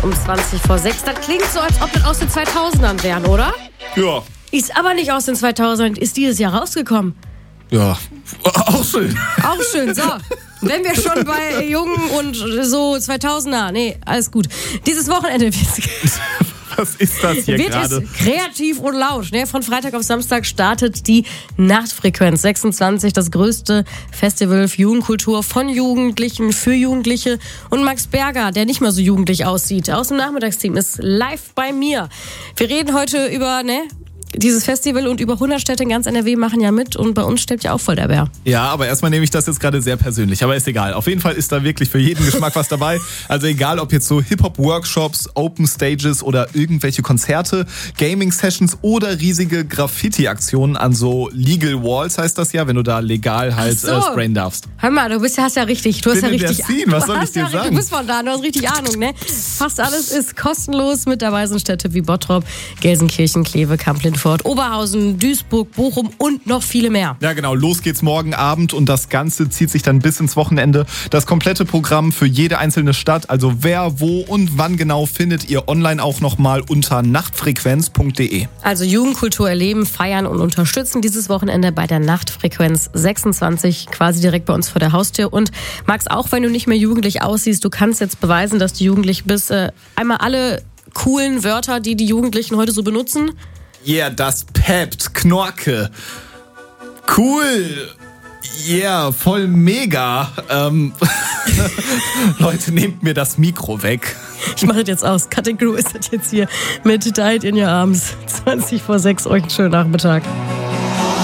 Um 20:06. Das klingt so, als ob das aus den 2000ern wären, oder? Ja. Ist aber nicht aus den 2000ern, ist dieses Jahr rausgekommen. Ja, auch schön. Auch schön, so. Wenn wir schon bei Jungen und so 2000er, nee, alles gut. Dieses Wochenende Was ist das hier wird gerade? es kreativ und laut. Ne? Von Freitag auf Samstag startet die Nachtfrequenz 26, das größte Festival für Jugendkultur von Jugendlichen für Jugendliche. Und Max Berger, der nicht mehr so jugendlich aussieht, aus dem Nachmittagsteam, ist live bei mir. Wir reden heute über dieses Festival und über 100 Städte in ganz NRW machen ja mit und bei uns steppt ja auch voll der Bär. Ja, aber erstmal nehme ich das jetzt gerade sehr persönlich, aber ist egal. Auf jeden Fall ist da wirklich für jeden Geschmack was dabei. Also egal, ob jetzt so Hip-Hop-Workshops, Open Stages oder irgendwelche Konzerte, Gaming-Sessions oder riesige Graffiti-Aktionen an so Legal Walls heißt das ja, wenn du da legal halt sprayen darfst. Hör mal, hast ja richtig was soll ich dir sagen? Du bist von da, du hast richtig Ahnung, ne? Fast alles ist kostenlos. Mit dabei sind Städte wie Bottrop, Gelsenkirchen, Kleve, Kamp-Lindfort, Oberhausen, Duisburg, Bochum und noch viele mehr. Ja genau, los geht's morgen Abend und das Ganze zieht sich dann bis ins Wochenende. Das komplette Programm für jede einzelne Stadt, also wer, wo und wann genau, findet ihr online auch nochmal unter nachtfrequenz.de. Also Jugendkultur erleben, feiern und unterstützen dieses Wochenende bei der Nachtfrequenz 26, quasi direkt bei uns vor der Haustür. Und Max, auch wenn du nicht mehr jugendlich aussiehst, du kannst jetzt beweisen, dass du jugendlich bist. Einmal alle coolen Wörter, die die Jugendlichen heute so benutzen. Yeah, das peppt, Knorke. Cool. Yeah, voll mega. Leute, nehmt mir das Mikro weg. Ich mache das jetzt aus. Cutting Crew ist das jetzt hier mit Died in Your Arms. 20:06, euch einen schönen Nachmittag.